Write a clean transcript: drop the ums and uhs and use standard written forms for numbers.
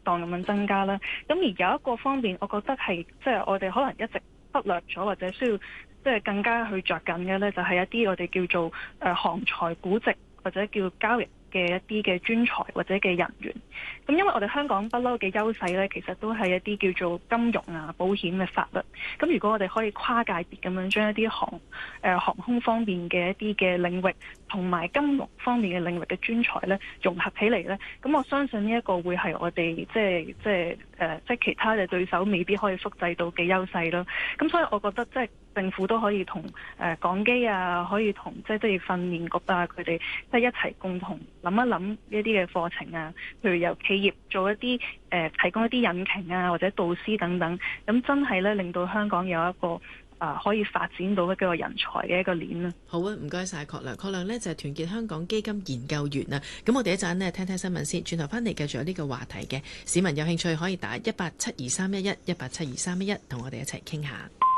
當咁樣增加啦。咁而有一個方面，我覺得係即係我哋可能一直忽略咗，或者需要即係更加去着緊嘅呢，就係一啲我哋叫做行財估值或者叫交易嘅一啲嘅專才或者嘅人員。咁因為我哋香港不嬲嘅優勢呢，其實都係一啲叫做金融啊、保險嘅法律。咁如果我哋可以跨界別咁樣將一啲航空方面嘅一啲嘅領域同埋金融方面嘅領域嘅專才呢融合起嚟呢，咁我相信呢一個會係我哋即係其他嘅對手未必可以複製到嘅優勢咯。咁所以我覺得即係政府都可以同港機啊，可以同即係職業訓練局啊，佢哋即係一齊共同諗一諗呢啲嘅課程啊，譬如由企業做一啲提供一啲引擎啊，或者導師等等，咁真係咧令到香港有一個可以發展到一個人才嘅一個鏈啦。 好啊，唔該晒郝亮。郝亮呢就係團結香港基金研究員啊。咁我哋一陣呢聽聽新聞先，轉頭翻嚟繼續有呢個話題嘅市民有興趣可以打1872311 1872311同我哋一齊傾下。